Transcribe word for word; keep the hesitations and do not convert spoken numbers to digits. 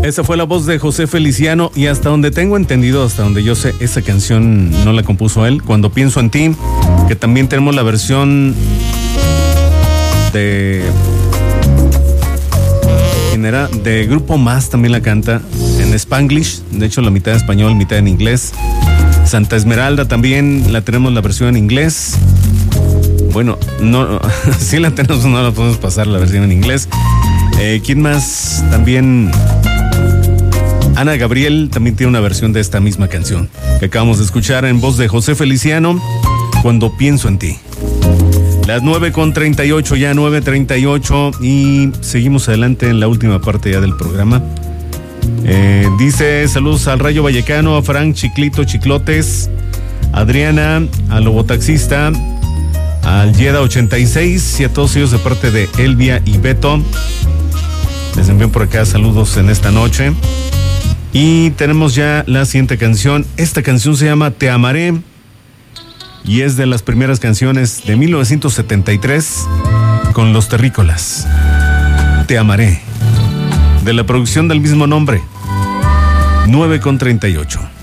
Esa fue la voz de José Feliciano y hasta donde tengo entendido, hasta donde yo sé, esa canción no la compuso él. Cuando pienso en ti, que también tenemos la versión de... ¿Quién era? De Grupo Más, también la canta en Spanglish, de hecho la mitad en español, mitad en inglés. Santa Esmeralda también la tenemos la versión en inglés. Bueno, no, sí la tenemos, no la podemos pasar la versión en inglés. Eh, ¿Quién más? También Ana Gabriel también tiene una versión de esta misma canción que acabamos de escuchar en voz de José Feliciano, Cuando pienso en ti. Las nueve con treinta y ocho, ya nueve treinta y ocho, y seguimos adelante en la última parte ya del programa. Eh, dice saludos al Rayo Vallecano, a Frank Chiclito Chiclotes, a Adriana, al Lobotaxista, al Yeda ochenta y seis y a todos ellos de parte de Elvia y Beto. Les envío por acá saludos en esta noche. Y tenemos ya la siguiente canción. Esta canción se llama Te Amaré y es de las primeras canciones de mil novecientos setenta y tres con Los Terrícolas. Te Amaré, de la producción del mismo nombre. nueve con treinta y ocho.